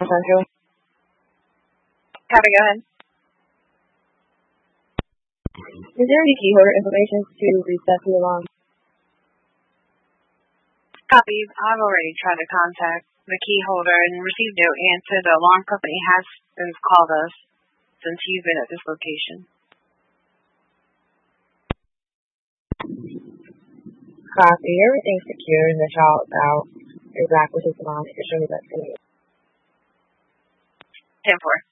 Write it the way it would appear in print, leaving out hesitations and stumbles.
Central. Have it, go ahead. Is there any key holder information to reset the alarm? Copy. I've already tried to contact the key holder and received no answer. The alarm company has called us since he's been at this location. Copy. Everything's secure and the child's out. You're back with his mom. You can show me that to me. 10-4.